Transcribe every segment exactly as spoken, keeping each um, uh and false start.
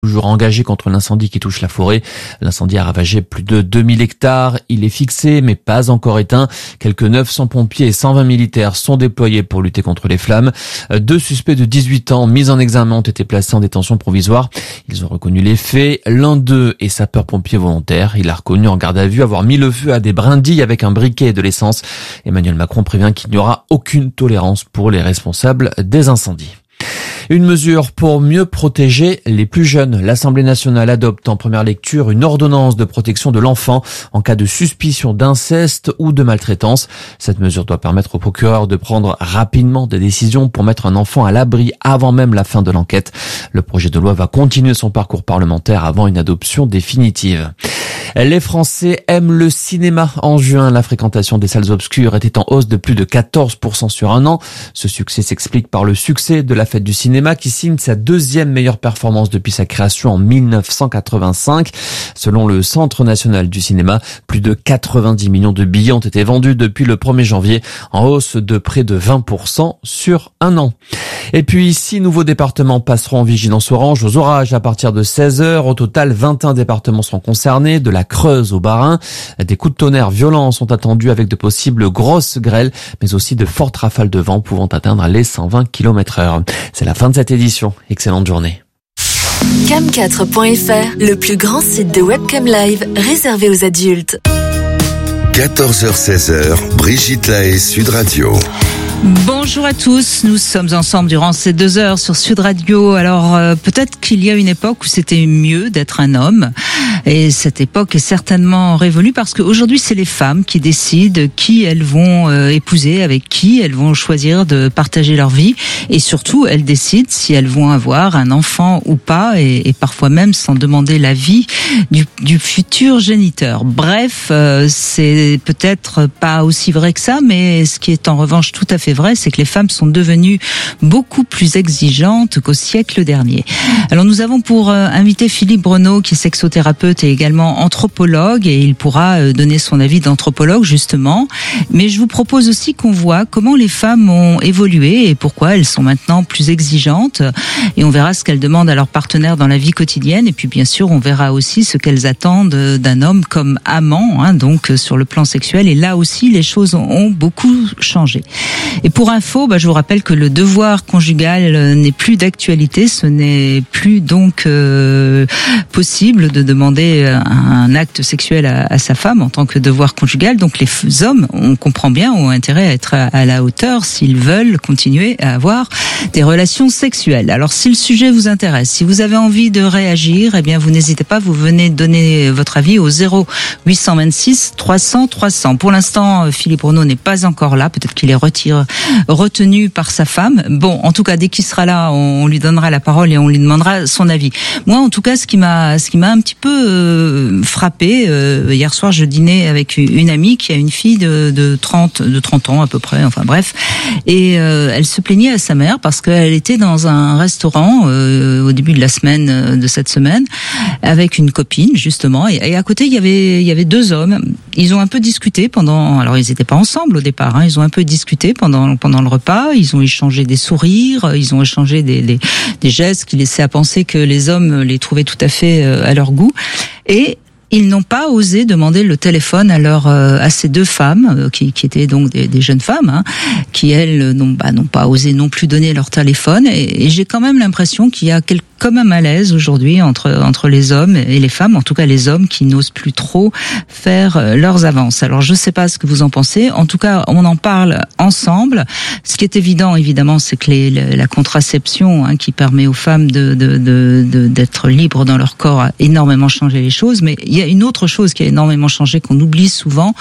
Toujours engagé contre l'incendie qui touche la forêt. L'incendie a ravagé plus de deux mille hectares. Il est fixé, mais pas encore éteint. Quelques neuf cents pompiers et cent vingt militaires sont déployés pour lutter contre les flammes. Deux suspects de dix-huit ans mis en examen ont été placés en détention provisoire. Ils ont reconnu les faits. L'un d'eux est sapeur-pompier volontaire. Il a reconnu en garde à vue avoir mis le feu à des brindilles avec un briquet et de l'essence. Emmanuel Macron prévient qu'il n'y aura aucune tolérance pour les responsables des incendies. Une mesure pour mieux protéger les plus jeunes. L'Assemblée nationale adopte en première lecture une ordonnance de protection de l'enfant en cas de suspicion d'inceste ou de maltraitance. Cette mesure doit permettre au procureur de prendre rapidement des décisions pour mettre un enfant à l'abri avant même la fin de l'enquête. Le projet de loi va continuer son parcours parlementaire avant une adoption définitive. Les Français aiment le cinéma. En juin, la fréquentation des salles obscures était en hausse de plus de quatorze pour cent sur un an. Ce succès s'explique par le succès de la fête du cinéma qui signe sa deuxième meilleure performance depuis sa création en mille neuf cent quatre-vingt-cinq. Selon le Centre national du cinéma, plus de quatre-vingt-dix millions de billets ont été vendus depuis le premier janvier, en hausse de près de vingt pour cent sur un an. Et puis, six nouveaux départements passeront en vigilance orange aux orages à partir de seize heures. Au total, vingt et un départements seront concernés, de la Creuse au Bas-Rhin. Des coups de tonnerre violents sont attendus avec de possibles grosses grêles, mais aussi de fortes rafales de vent pouvant atteindre les cent vingt kilomètres heure. C'est la fin de cette édition. Excellente journée. cam quatre point f r, le plus grand site de webcam live réservé aux adultes. quatorze heures seize heures, Brigitte Lahaie, Sud Radio. Bonjour à tous, nous sommes ensemble durant ces deux heures sur Sud Radio. Alors euh, peut-être qu'il y a une époque où c'était mieux d'être un homme, et cette époque est certainement révolue parce qu'aujourd'hui c'est les femmes qui décident qui elles vont euh, épouser, avec qui elles vont choisir de partager leur vie, et surtout elles décident si elles vont avoir un enfant ou pas, et, et parfois même sans demander l'avis du, du futur géniteur. Bref, euh, c'est peut-être pas aussi vrai que ça, mais ce qui est en revanche tout à fait vrai, c'est que les femmes sont devenues beaucoup plus exigeantes qu'au siècle dernier. Alors nous avons pour euh, invité Philippe Breneau, qui est sexothérapeute et également anthropologue, et il pourra euh, donner son avis d'anthropologue justement. Mais je vous propose aussi qu'on voit comment les femmes ont évolué et pourquoi elles sont maintenant plus exigeantes, et on verra ce qu'elles demandent à leur partenaire dans la vie quotidienne, et puis bien sûr on verra aussi ce qu'elles attendent d'un homme comme amant, hein, donc sur le plan sexuel, et là aussi les choses ont beaucoup changé. Et pour info, bah, je vous rappelle que le devoir conjugal n'est plus d'actualité. Ce n'est plus donc euh, possible de demander un acte sexuel à, à sa femme en tant que devoir conjugal. Donc les hommes, on comprend bien, ont intérêt à être à, à la hauteur s'ils veulent continuer à avoir des relations sexuelles. Alors si le sujet vous intéresse, si vous avez envie de réagir, eh bien vous n'hésitez pas, vous venez donner votre avis au zéro huit cent vingt-six trois cents trois cents. Pour l'instant, Philippe Breneau n'est pas encore là. Peut-être qu'il est retiré retenu par sa femme. Bon, en tout cas, dès qu'il sera là, on lui donnera la parole et on lui demandera son avis. Moi, en tout cas, ce qui m'a, ce qui m'a un petit peu euh, frappé, euh, hier soir, je dînais avec une amie qui a une fille de, de trente, de trente ans à peu près, enfin bref, et euh, elle se plaignait à sa mère parce qu'elle était dans un restaurant euh, au début de la semaine, de cette semaine, avec une copine justement, et, et à côté il y avait, il y avait deux hommes. Ils ont un peu discuté pendant, alors ils n'étaient pas ensemble au départ, hein, ils ont un peu discuté pendant pendant le repas, ils ont échangé des sourires, ils ont échangé des, des, des gestes qui laissaient à penser que les hommes les trouvaient tout à fait à leur goût, et ils n'ont pas osé demander le téléphone à leur, à ces deux femmes qui, qui étaient donc des, des jeunes femmes, hein, qui elles n'ont, bah, n'ont pas osé non plus donner leur téléphone, et, et j'ai quand même l'impression qu'il y a quelque comme un malaise aujourd'hui entre entre les hommes et les femmes, en tout cas les hommes qui n'osent plus trop faire leurs avances. Alors je sais pas ce que vous en pensez, en tout cas on en parle ensemble. Ce qui est évident évidemment, c'est que les, la contraception, hein, qui permet aux femmes de, de, de, de d'être libres dans leur corps, a énormément changé les choses, mais il y a une autre chose qui a énormément changé, qu'on oublie souvent,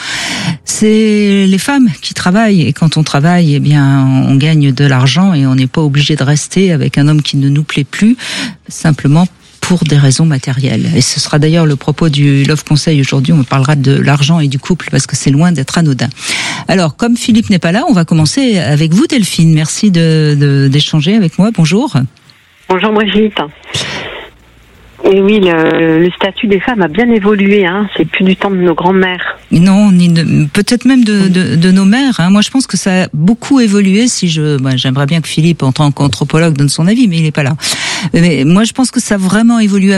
c'est les femmes qui travaillent, et quand on travaille, eh bien on gagne de l'argent et on n'est pas obligé de rester avec un homme qui ne nous plaît plus, simplement pour des raisons matérielles. Et ce sera d'ailleurs le propos du Love Conseil aujourd'hui. On parlera de l'argent et du couple parce que c'est loin d'être anodin. Alors, comme Philippe n'est pas là, on va commencer avec vous, Delphine. Merci de, de, d'échanger avec moi. Bonjour. Bonjour Brigitte. Et oui, le, le statut des femmes a bien évolué. Hein. C'est plus du temps de nos grands-mères. Non, ni de, peut-être même de, de, de nos mères. Hein. Moi, je pense que ça a beaucoup évolué. Si je, bah, j'aimerais bien que Philippe, en tant qu'anthropologue, donne son avis, mais il n'est pas là. Mais moi, je pense que ça a vraiment évolué